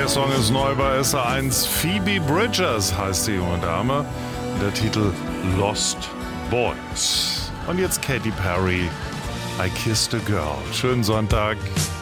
Der Song ist neu bei SR1. Phoebe Bridgers heißt die junge Dame. Der Titel Lost Boys. Und jetzt Katy Perry, I Kissed a Girl. Schönen Sonntag.